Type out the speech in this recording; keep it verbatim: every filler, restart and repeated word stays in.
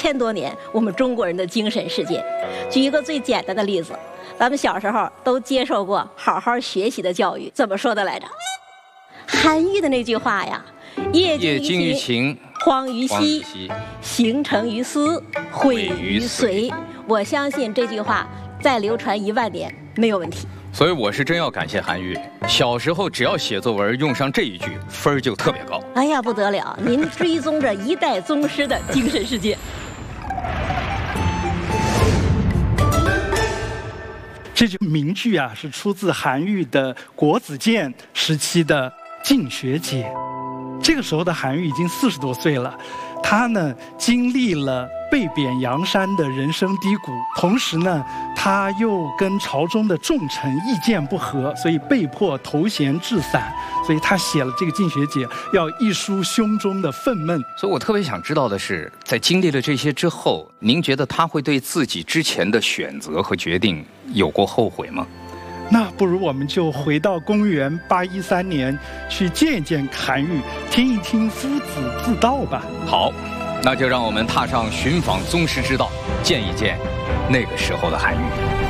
千多年我们中国人的精神世界。举一个最简单的例子，咱们小时候都接受过好好学习的教育，怎么说的来着？韩愈的那句话呀，业精于勤，荒于嬉，行成于思，毁于随。我相信这句话再流传一万年没有问题。 所以我是真要感谢韩愈，小时候只要写作文用上这一句，分儿就特别高。 哎呀，不得了！您追踪着一代宗师的精神世界。 这句名句啊，是出自韩愈的国子监时期的《进学解》。这个时候的韩愈已经四十多岁了，他呢经历了被贬阳山的人生低谷，同时呢他又跟朝中的重臣意见不合，所以被迫投闲置散，所以他写了这个《进学解》，要一抒胸中的愤懑。 所以我特别想知道的是，在经历了这些之后，您觉得他会对自己之前的选择和决定有过后悔吗？ 那不如我们就回到公元八一三年，去见一见韩愈，听一听夫子自道吧。 好，那就让我们踏上寻访宗师之道，见一见那个时候的韩愈。